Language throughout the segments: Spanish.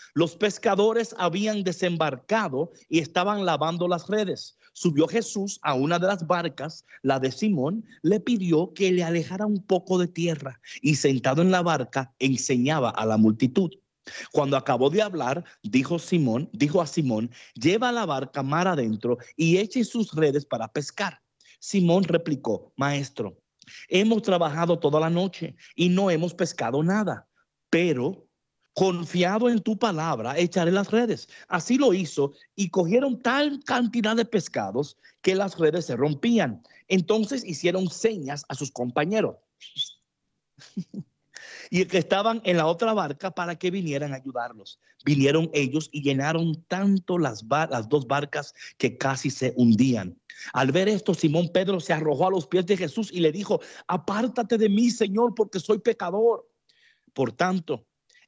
Los pescadores habían desembarcado y estaban lavando las redes. Subió Jesús a una de las barcas, la de Simón, le pidió que le alejara un poco de tierra y sentado en la barca enseñaba a la multitud. Cuando acabó de hablar, dijo a Simón, lleva la barca mar adentro y eche sus redes para pescar. Simón replicó, maestro, hemos trabajado toda la noche y no hemos pescado nada, pero confiado en tu palabra, echaré las redes. Así lo hizo y cogieron tal cantidad de pescados que las redes se rompían. Entonces hicieron señas a sus compañeros y que estaban en la otra barca para que vinieran a ayudarlos. Vinieron ellos y llenaron tanto las dos barcas que casi se hundían. Al ver esto, Simón Pedro se arrojó a los pies de Jesús y le dijo, apártate de mí, Señor, porque soy pecador. Por tanto,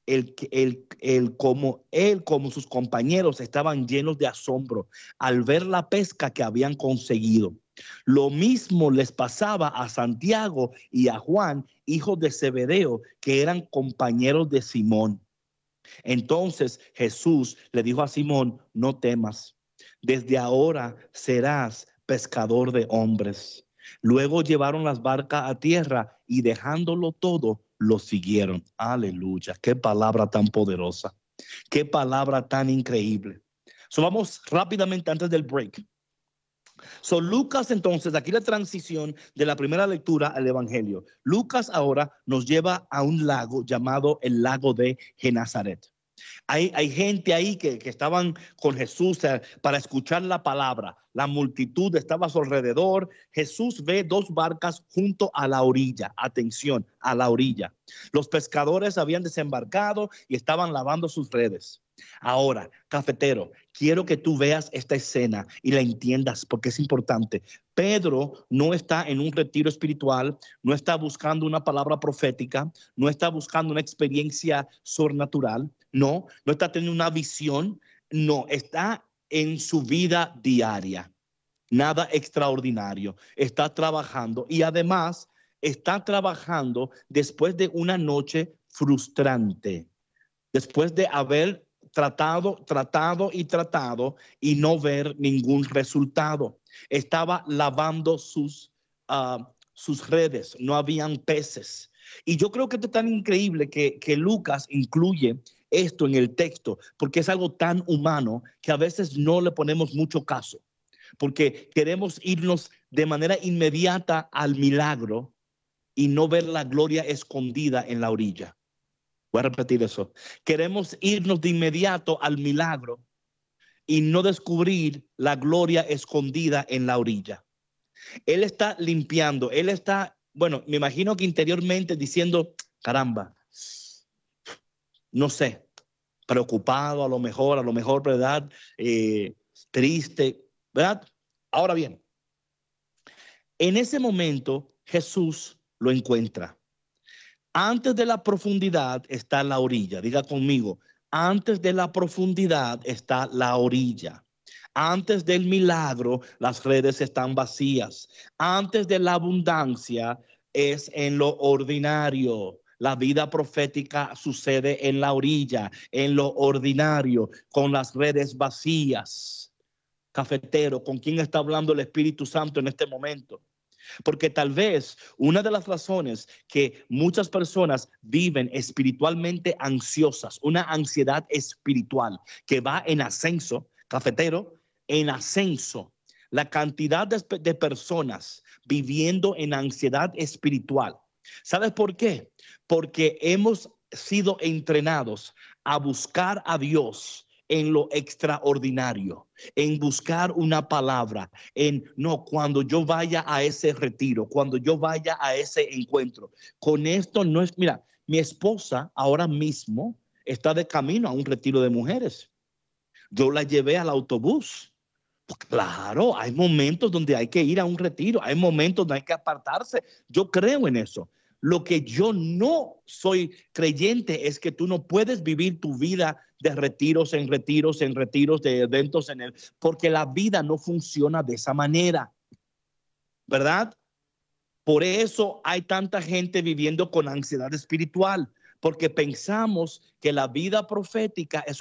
como sus compañeros estaban llenos de asombro al ver la pesca que habían conseguido. Lo mismo les pasaba a Santiago y a Juan, hijos de Zebedeo, que eran compañeros de Simón. Entonces Jesús le dijo a Simón, no temas, desde ahora serás pescador de hombres. Luego llevaron las barcas a tierra y dejándolo todo, lo siguieron. Aleluya, qué palabra tan poderosa, qué palabra tan increíble. Vamos rápidamente antes del break. Lucas entonces, aquí la transición de la primera lectura al evangelio. Lucas ahora nos lleva a un lago llamado el lago de Genezaret. Hay gente ahí que estaban con Jesús para escuchar la palabra. La multitud estaba a su alrededor. Jesús ve dos barcas junto a la orilla. Atención, a la orilla. Los pescadores habían desembarcado y estaban lavando sus redes. Ahora, cafetero, quiero que tú veas esta escena y la entiendas porque es importante. Pedro no está en un retiro espiritual, no está buscando una palabra profética, no está buscando una experiencia sobrenatural, no está teniendo una visión, no, está en su vida diaria. Nada extraordinario, está trabajando y además está trabajando después de una noche frustrante, después de haber tratado y no ver ningún resultado. Estaba lavando sus redes, no habían peces. Y yo creo que esto es tan increíble que Lucas incluye esto en el texto, porque es algo tan humano que a veces no le ponemos mucho caso, porque queremos irnos de manera inmediata al milagro y no ver la gloria escondida en la orilla. Voy a repetir eso. Queremos irnos de inmediato al milagro y no descubrir la gloria escondida en la orilla. Él está limpiando, él está, bueno, me imagino que interiormente diciendo, caramba, no sé, preocupado a lo mejor, ¿verdad? Triste, ¿verdad? Ahora bien, en ese momento Jesús lo encuentra. Antes de la profundidad está la orilla. Diga conmigo, antes de la profundidad está la orilla. Antes del milagro, las redes están vacías. Antes de la abundancia es en lo ordinario. La vida profética sucede en la orilla, en lo ordinario, con las redes vacías. Cafetero, ¿con quién está hablando el Espíritu Santo en este momento? Porque tal vez una de las razones que muchas personas viven espiritualmente ansiosas, una ansiedad espiritual que va en ascenso, cafetero, en ascenso, la cantidad de personas viviendo en ansiedad espiritual. ¿Sabes por qué? Porque hemos sido entrenados a buscar a Dios en lo extraordinario, en buscar una palabra, cuando yo vaya a ese retiro, cuando yo vaya a ese encuentro. Con esto no es, mira, mi esposa ahora mismo está de camino a un retiro de mujeres. Yo la llevé al autobús. Pues claro, hay momentos donde hay que ir a un retiro, hay momentos donde hay que apartarse. Yo creo en eso. Lo que yo no soy creyente es que tú no puedes vivir tu vida de retiros en retiros, de eventos porque la vida no funciona de esa manera, ¿verdad? Por eso hay tanta gente viviendo con ansiedad espiritual, porque pensamos que la vida profética es